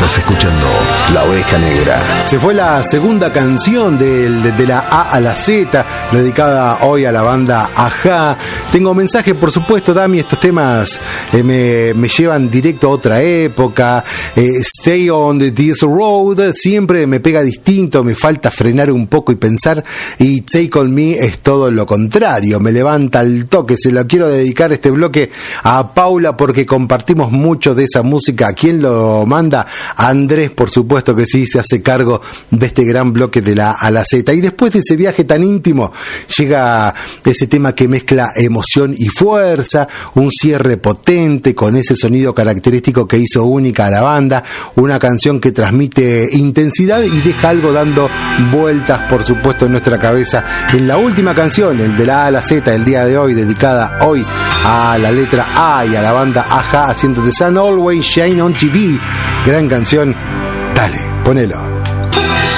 Estás escuchando La Oveja Negra. Se fue la segunda canción de la A a la Z, dedicada hoy a la banda Ajá. Tengo mensaje, por supuesto, Dami, estos temas me llevan directo a otra época. Stay on this road siempre me pega distinto, me falta frenar un poco y pensar, y Take on Me es todo lo contrario, me levanta al toque. Se lo quiero dedicar este bloque a Paula porque compartimos mucho de esa música. ¿A quién lo manda? Andrés, por supuesto que sí, se hace cargo de este gran bloque de la A a la Z. Y después de ese viaje tan íntimo llega ese tema que mezcla emoción y fuerza, un cierre potente con ese sonido característico que hizo única a la banda, una canción que transmite intensidad y deja algo dando vueltas, por supuesto, en nuestra cabeza. En la última canción, el de la A a la Z, el día de hoy, dedicada hoy a la letra A y a la banda Ajá, haciendo The Sun Always Shine on TV. Gran canción. Dale, ponelo.